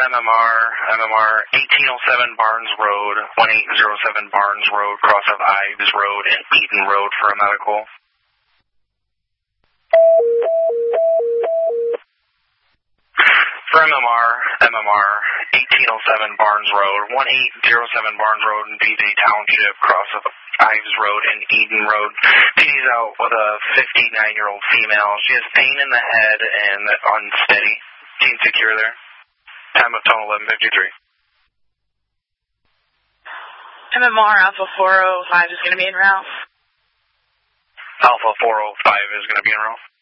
MMR 1807 Barnes Road, 1807 Barnes Road, cross of Ives Road and Eden Road for a medical. For MMR 1807 Barnes Road, 1807 Barnes Road in PJ Township, cross of Ives Road and Eden Road. PD's out with a 59-year-old female. She has pain in the head and unsteady. Team secure there. Time of tone 11:53. MMR Alpha 405 is going to be en route. Alpha 405 is going to be en route.